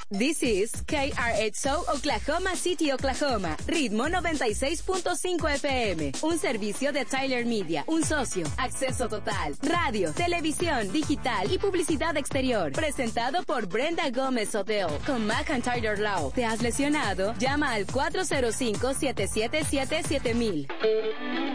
This is KRXO Oklahoma City, Oklahoma. Ritmo 96.5 FM. Un servicio de Tyler Media. Un socio. Acceso total. Radio, televisión, digital y publicidad exterior. Presentado por Brenda Gómez Hotel. Con McIntyre Law. ¿Te has lesionado? Llama al 405-777-7000.